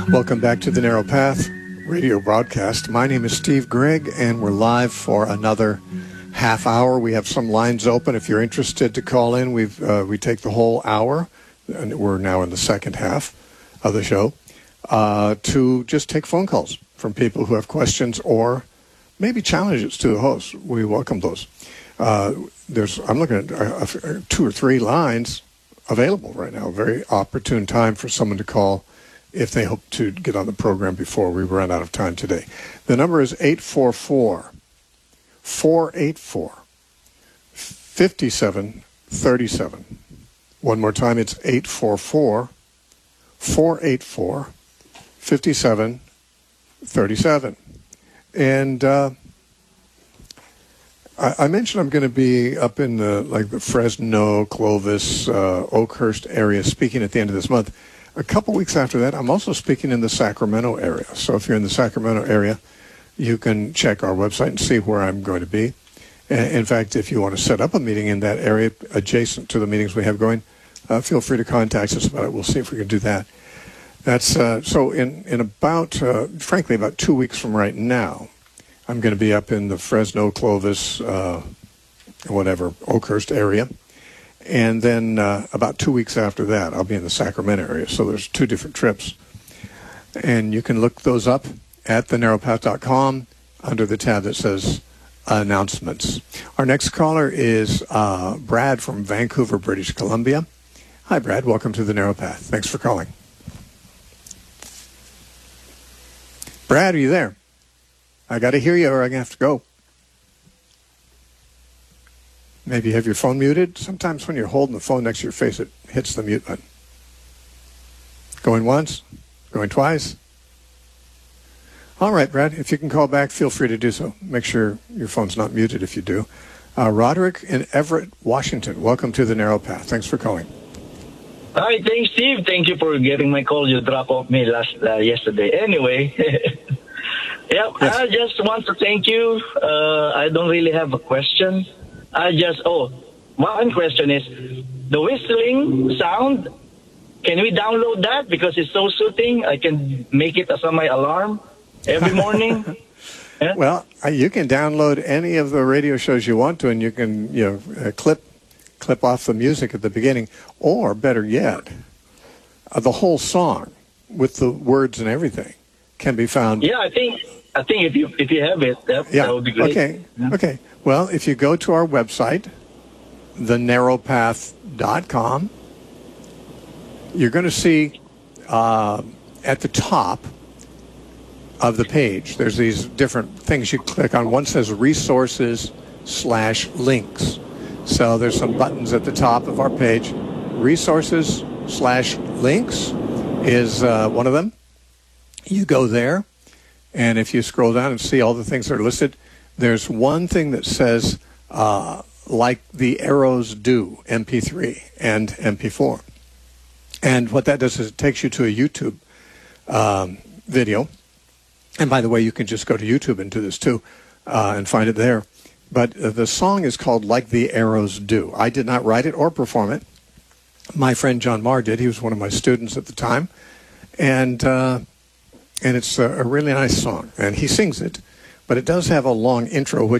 Welcome back to the Narrow Path radio broadcast. My name is Steve Gregg, and we're live for another half hour. We have some lines open. If you're interested to call in, we take the whole hour, and we're now in the second half of the show, to just take phone calls from people who have questions or maybe challenges to the host. We welcome those. I'm looking at 2 or 3 lines available right now. A very opportune time for someone to call if they hope to get on the program before we run out of time today. The number is 844-484-5737. One more time, it's 844-484-5737. And I mentioned I'm going to be up in the Fresno, Clovis, Oakhurst area speaking at the end of this month. A couple weeks after that, I'm also speaking in the Sacramento area. So if you're in the Sacramento area, you can check our website and see where I'm going to be. In fact, if you want to set up a meeting in that area adjacent to the meetings we have going, feel free to contact us about it. We'll see if we can do that. That's so in about, frankly, about 2 weeks from right now, I'm going to be up in the Fresno, Clovis, Oakhurst area. And then about 2 weeks after that, I'll be in the Sacramento area. So there's 2 different trips. And you can look those up at thenarrowpath.com under the tab that says Announcements. Our next caller is Brad from Vancouver, British Columbia. Hi, Brad. Welcome to the Narrow Path. Thanks for calling. Brad, are you there? I got to hear you or I'm going to have to go. Maybe you have your phone muted. Sometimes when you're holding the phone next to your face, it hits the mute button. Going once? Going twice? All right, Brad, if you can call back, feel free to do so. Make sure your phone's not muted if you do. Roderick in Everett, Washington. Welcome to the Narrow Path. Thanks for calling. Hi, thanks, Steve. Thank you for getting my call. You dropped off me yesterday. Anyway, yeah, yes. I just want to thank you. I don't really have a question. One question is, the whistling sound, can we download that? Because it's so soothing. I can make it as my alarm every morning. Yeah? Well, you can download any of the radio shows you want to, and you can clip off the music at the beginning, or better yet, the whole song with the words and everything can be found. Yeah, I think if you have it, that would be great. Okay. Yeah. Okay. Well, if you go to our website, thenarrowpath.com, you're going to see at the top of the page, there's these different things you click on. One says resources/links. So there's some buttons at the top of our page. Resources/links is one of them. You go there, and if you scroll down and see all the things that are listed, there's one thing that says, like the arrows do, MP3 and MP4. And what that does is it takes you to a YouTube video. And by the way, you can just go to YouTube and do this too and find it there. But the song is called Like the Arrows Do. I did not write it or perform it. My friend John Marr did. He was one of my students at the time. And it's a really nice song. And he sings it. But it does have a long intro, which